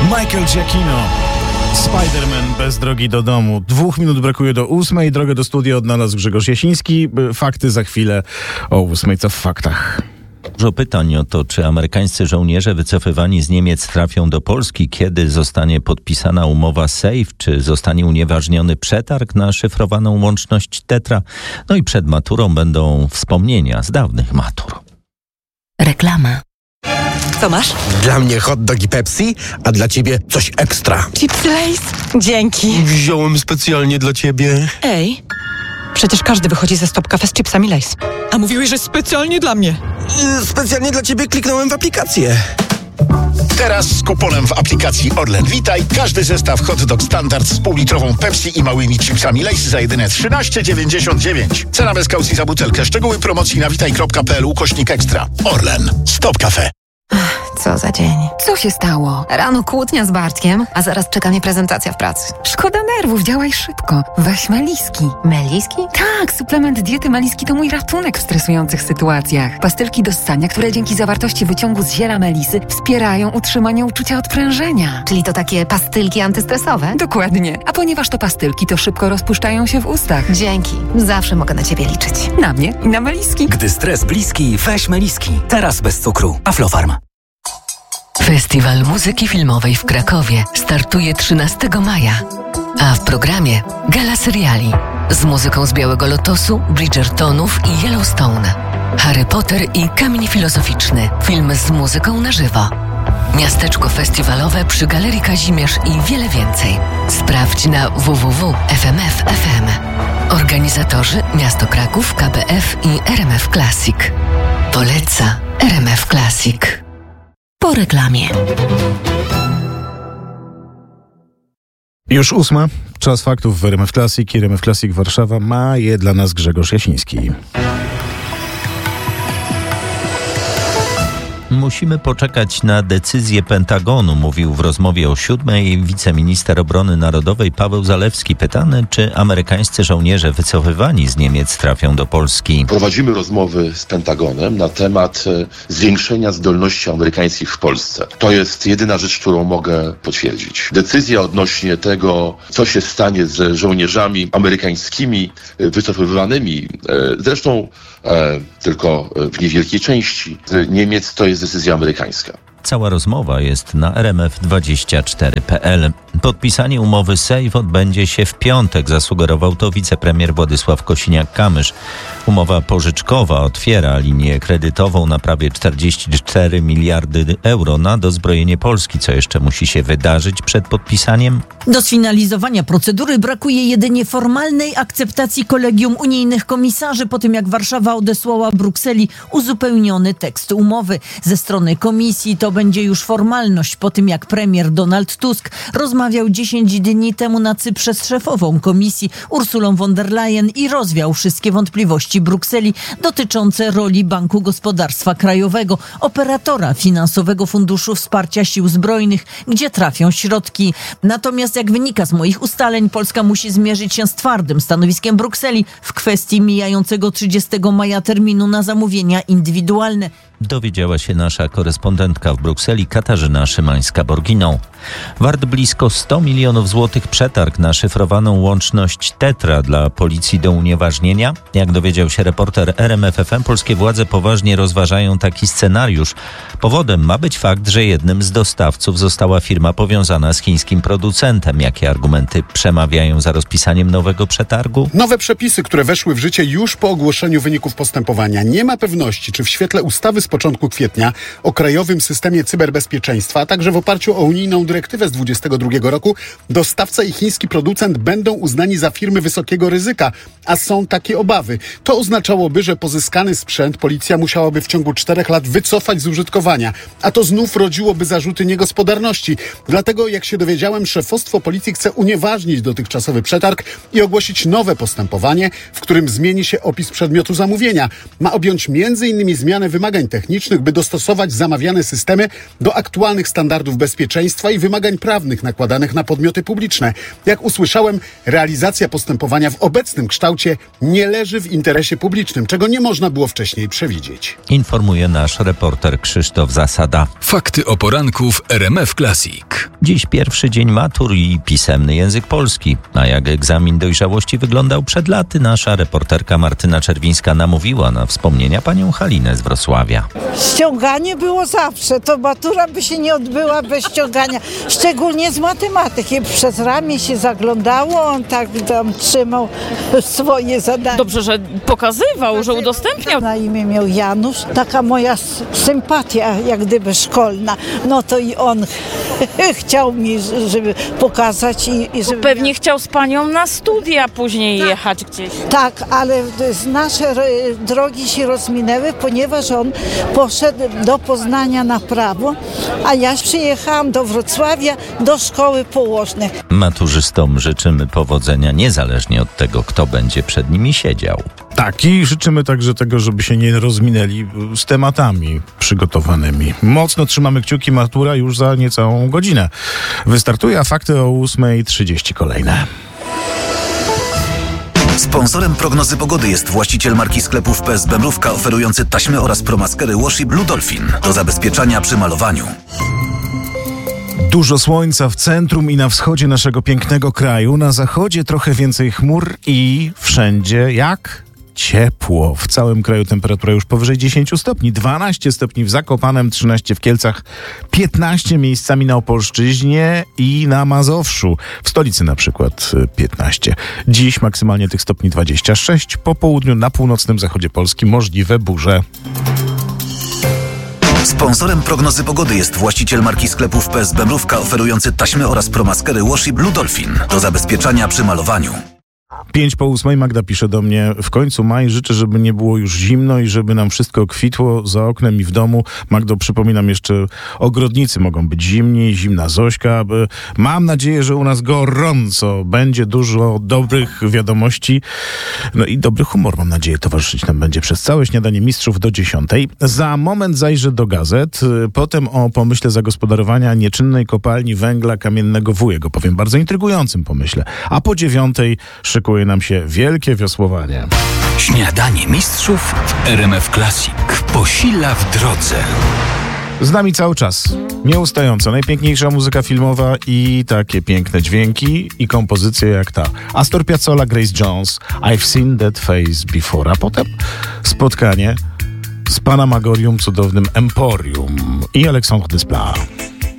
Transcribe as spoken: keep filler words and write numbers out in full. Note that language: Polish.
Michael Giacchino, Spider-Man bez drogi do domu. Dwóch minut brakuje do ósmej. Drogę do studia odnalazł Grzegorz Jasiński. Fakty za chwilę o ósmej. Co w faktach? Dużo pytań o to, czy amerykańscy żołnierze wycofywani z Niemiec trafią do Polski, kiedy zostanie podpisana umowa SAFE, czy zostanie unieważniony przetarg na szyfrowaną łączność Tetra. No i przed maturą będą wspomnienia z dawnych matur. Reklama. Co masz? Dla mnie hot dog i Pepsi, a dla ciebie coś ekstra. Chipsy Lay's? Dzięki. Wziąłem specjalnie dla ciebie. Ej, przecież każdy wychodzi ze Stop Cafe z chipsami Lay's. A mówiłeś, że specjalnie dla mnie. Yy, specjalnie dla ciebie kliknąłem w aplikację. Teraz z kuponem w aplikacji Orlen Witaj każdy zestaw hot dog standard z półlitrową Pepsi i małymi chipsami Lay's za jedyne trzynaście dziewięćdziesiąt dziewięć. Cena bez kaucji za butelkę. Szczegóły promocji na witaj kropka p l ukośnik ekstra. Orlen. Stop Cafe. Co za dzień. Co się stało? Rano kłótnia z Bartkiem, a zaraz czeka mnie prezentacja w pracy. Szkoda nerwów, działaj szybko. Weź Meliski. Meliski? Tak, suplement diety Meliski to mój ratunek w stresujących sytuacjach. Pastylki do ssania, które dzięki zawartości wyciągu z ziela melisy wspierają utrzymanie uczucia odprężenia. Czyli to takie pastylki antystresowe? Dokładnie. A ponieważ to pastylki, to szybko rozpuszczają się w ustach. Dzięki. Zawsze mogę na ciebie liczyć. Na mnie i na Meliski. Gdy stres bliski, weź Meliski. Teraz bez cukru. Aflofarm. Festiwal Muzyki Filmowej w Krakowie startuje trzynastego maja, a w programie gala seriali z muzyką z Białego Lotosu, Bridgertonów i Yellowstone, Harry Potter i Kamień Filozoficzny, film z muzyką na żywo, miasteczko festiwalowe przy Galerii Kazimierz i wiele więcej. Sprawdź na w w w kropka f m f kropka f m. Organizatorzy Miasto Kraków, K B F i R M F Classic. Poleca R M F Classic. Po reklamie. Już ósma. Czas faktów w R M F Classic. R M F Classic Warszawa ma je dla nas Grzegorz Jasiński. Musimy poczekać na decyzję Pentagonu, mówił w rozmowie o siódmej wiceminister obrony narodowej Paweł Zalewski, pytany, czy amerykańscy żołnierze wycofywani z Niemiec trafią do Polski. Prowadzimy rozmowy z Pentagonem na temat zwiększenia zdolności amerykańskich w Polsce. To jest jedyna rzecz, którą mogę potwierdzić. Decyzja odnośnie tego, co się stanie z żołnierzami amerykańskimi wycofywanymi, zresztą e, tylko w niewielkiej części z Niemiec, to jest decyzja amerykańska. Cała rozmowa jest na r m f dwadzieścia cztery kropka p l. Podpisanie umowy SAFE odbędzie się w piątek, zasugerował to wicepremier Władysław Kosiniak-Kamysz. Umowa pożyczkowa otwiera linię kredytową na prawie czterdzieści cztery miliardy euro na dozbrojenie Polski. Co jeszcze musi się wydarzyć przed podpisaniem? Do sfinalizowania procedury brakuje jedynie formalnej akceptacji kolegium unijnych komisarzy po tym, jak Warszawa odesłała Brukseli uzupełniony tekst umowy. Ze strony komisji to będzie już formalność po tym, jak premier Donald Tusk rozmawiał dziesięć dni temu na Cyprze z szefową komisji Ursulą von der Leyen i rozwiał wszystkie wątpliwości Brukseli dotyczące roli Banku Gospodarstwa Krajowego, operatora finansowego Funduszu Wsparcia Sił Zbrojnych, gdzie trafią środki. Natomiast jak wynika z moich ustaleń, Polska musi zmierzyć się z twardym stanowiskiem Brukseli w kwestii mijającego trzydziestego maja terminu na zamówienia indywidualne. Dowiedziała się nasza korespondentka w Brukseli Katarzyna Szymańska-Borginą. Wart blisko sto milionów złotych przetarg na szyfrowaną łączność Tetra dla policji do unieważnienia. Jak dowiedział się reporter R M F F M, polskie władze poważnie rozważają taki scenariusz. Powodem ma być fakt, że jednym z dostawców została firma powiązana z chińskim producentem. Jakie argumenty przemawiają za rozpisaniem nowego przetargu? Nowe przepisy, które weszły w życie już po ogłoszeniu wyników postępowania. Nie ma pewności, czy w świetle ustawy z początku kwietnia o Krajowym Systemie Cyberbezpieczeństwa, a także w oparciu o unijną dyrektywę z dwudziestego drugiego roku, dostawca i chiński producent będą uznani za firmy wysokiego ryzyka, a są takie obawy. To oznaczałoby, że pozyskany sprzęt policja musiałaby w ciągu czterech lat wycofać z użytkowania, a to znów rodziłoby zarzuty niegospodarności. Dlatego, jak się dowiedziałem, szefostwo policji chce unieważnić dotychczasowy przetarg i ogłosić nowe postępowanie, w którym zmieni się opis przedmiotu zamówienia. Ma objąć między innymi zmianę wymagań technicznych, by dostosować zamawiane systemy do aktualnych standardów bezpieczeństwa i wymagań prawnych nakładanych na podmioty publiczne. Jak usłyszałem, realizacja postępowania w obecnym kształcie nie leży w interesie publicznym, czego nie można było wcześniej przewidzieć. Informuje nasz reporter Krzysztof Zasada. Fakty o poranku w R M F Classic. Dziś pierwszy dzień matur i pisemny język polski. A jak egzamin dojrzałości wyglądał przed laty, nasza reporterka Martyna Czerwińska namówiła na wspomnienia panią Halinę z Wrocławia. Ściąganie było zawsze. To matura by się nie odbyła bez ściągania. Szczególnie z matematyki. Przez ramię się zaglądało, on tak tam trzymał swoje zadania. Dobrze, że pokazywał, że udostępniał. Na imię miał Janusz. Taka moja sympatia, jak gdyby szkolna. No to i on chciał mi, żeby pokazać i, i żeby... Pewnie chciał z panią na studia później tak. jechać gdzieś. Tak, ale nasze drogi się rozminęły, ponieważ on poszedł do Poznania na prawo, a ja przyjechałam do Wrocławia do szkoły położnej. Maturzystom życzymy powodzenia niezależnie od tego, kto będzie przed nimi siedział. Tak, i życzymy także tego, żeby się nie rozminęli z tematami przygotowanymi. Mocno trzymamy kciuki, matura już za niecałą godzinę. Wystartuje, a fakty o ósma trzydzieści kolejne. Sponsorem prognozy pogody jest właściciel marki sklepów P S Bemrówka oferujący taśmy oraz promaskery Washi Blue Dolphin do zabezpieczania przy malowaniu. Dużo słońca w centrum i na wschodzie naszego pięknego kraju. Na zachodzie trochę więcej chmur i wszędzie jak? Ciepło. W całym kraju temperatura już powyżej dziesięć stopni. dwanaście stopni w Zakopanem, trzynaście w Kielcach, piętnaście miejscami na Opolszczyźnie i na Mazowszu. W stolicy na przykład piętnaście. Dziś maksymalnie tych stopni dwadzieścia sześć. Po południu na północnym zachodzie Polski możliwe burze. Sponsorem prognozy pogody jest właściciel marki sklepów P S Bemrówka oferujący taśmy oraz promaskery Washi Blue Dolphin do zabezpieczania przy malowaniu. Pięć po ósmej Magda pisze do mnie: w końcu maj, życzę, żeby nie było już zimno i żeby nam wszystko kwitło za oknem i w domu. Magdo, przypominam jeszcze, ogrodnicy mogą być zimni, zimna Zośka. Mam nadzieję, że u nas gorąco. Będzie dużo dobrych wiadomości. No i dobry humor, mam nadzieję, towarzyszyć nam będzie przez całe śniadanie mistrzów do dziesiątej. Za moment zajrzę do gazet, potem o pomyśle zagospodarowania nieczynnej kopalni węgla kamiennego w Wujek. Powiem, bardzo intrygującym pomyśle. A po dziewiątej szykuje nam się wielkie wiosłowanie. Śniadanie mistrzów w R M F Classic. Posila w drodze. Z nami cały czas, nieustająco, najpiękniejsza muzyka filmowa i takie piękne dźwięki i kompozycje jak ta. Astor Piazzolla, Grace Jones, I've seen that face before. A potem spotkanie z Panamagorium, cudownym Emporium i Alexandre Desplat.